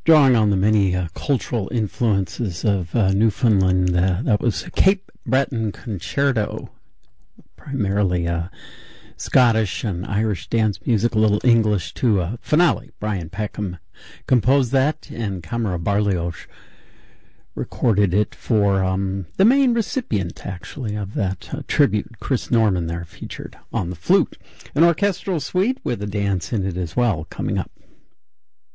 Drawing on the many cultural influences of Newfoundland, that was a Cape Breton concerto, primarily Scottish and Irish dance music, a little English too. Finale. Brian Peckham composed that, and Camera Barlioch recorded it for the main recipient, actually, of that tribute. Chris Norman there featured on the flute. An orchestral suite with a dance in it as well coming up.